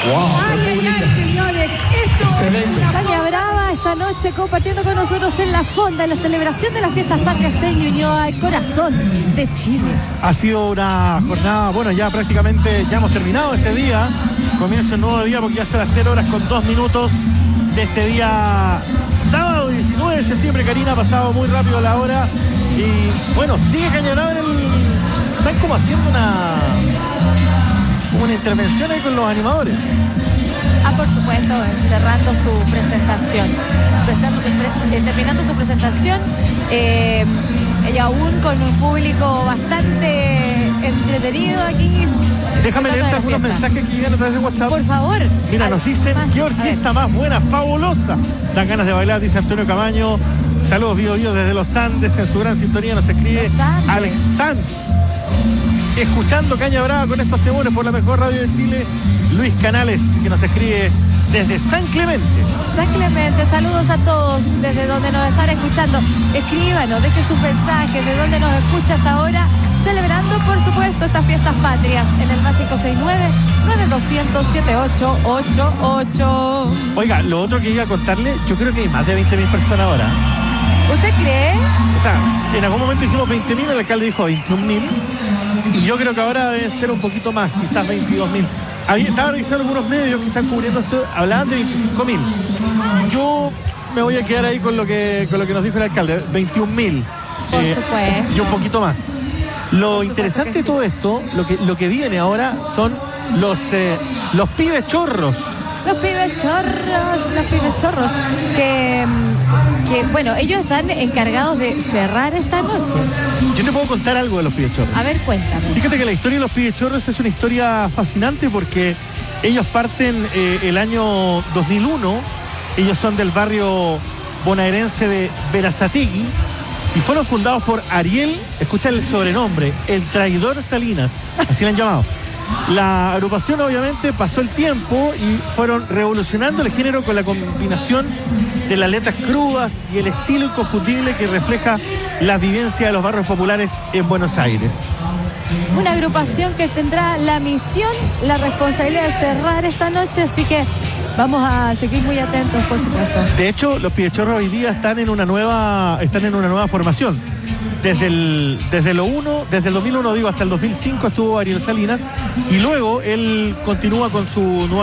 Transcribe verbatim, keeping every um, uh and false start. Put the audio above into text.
Wow. Ay, ay, ay, señores, esto Excelente. es una Caña Brava esta noche compartiendo con nosotros en la fonda, en la celebración de las fiestas patrias en Ñuñoa, el corazón de Chile. Ha sido una jornada, bueno, ya prácticamente ya hemos terminado este día. Comienza un nuevo día porque ya son las cero horas con dos minutos de este día sábado diecinueve de septiembre. Karina, ha pasado muy rápido la hora. Y bueno, sigue Caña Brava en el... Están como haciendo una... como una intervención ahí con los animadores. Ah, por supuesto, cerrando su presentación. Presentando, pre, terminando su presentación, eh, y aún con un público bastante entretenido aquí. Déjame leerte de algunos fiesta. mensajes que llegan a través de WhatsApp. Por favor. Mira, Al- nos dicen, más, qué a orquesta ver. más buena, fabulosa. Dan ganas de bailar, dice Antonio Camaño. Saludos, Bio Bio, desde los Andes, en su gran sintonía nos escribe Los Andes. Alexandre. Escuchando Caña Brava con estos temores por la mejor radio de Chile, Luis Canales, que nos escribe desde San Clemente. San Clemente, saludos a todos desde donde nos están escuchando. Escríbanos, dejen sus mensajes, de donde nos escucha hasta ahora, celebrando, por supuesto, estas fiestas patrias en el más cinco seis nueve, nueve dos cero cero, siete ocho ocho ocho. Oiga, lo otro que iba a contarle, yo creo que hay más de veinte mil personas ahora. ¿Usted cree? O sea, en algún momento dijimos veinte mil, el alcalde dijo veintiún mil. Y yo creo que ahora debe ser un poquito más, quizás veintidós mil. Estaba revisando algunos medios que están cubriendo esto, hablaban de veinticinco mil. Yo me voy a quedar ahí con lo que, con lo que nos dijo el alcalde, veintiún mil. Por supuesto. Y un poquito más. Lo Por interesante supuesto que de todo esto, lo que, lo que viene ahora son los, eh, los pibes chorros. Los pibes chorros, los pibes chorros, que, que, bueno, ellos están encargados de cerrar esta noche. Yo te puedo contar algo de los pibes chorros. A ver, cuéntame. Fíjate que la historia de los pibes chorros es una historia fascinante porque ellos parten eh, el año dos mil uno, ellos son del barrio bonaerense de Berazategui y fueron fundados por Ariel, escucha el sobrenombre, el traidor Salinas, así lo han llamado. La agrupación obviamente pasó el tiempo y fueron revolucionando el género con la combinación de las letras crudas y el estilo inconfundible que refleja la vivencia de los barrios populares en Buenos Aires. Una agrupación que tendrá la misión, la responsabilidad de cerrar esta noche, así que vamos a seguir muy atentos, por supuesto. De hecho, los pibechorros hoy día están en una nueva, están en una nueva formación. Desde el, desde lo uno, desde el dos mil uno digo hasta el dos mil cinco estuvo Ariel Salinas y luego él continúa con su nueva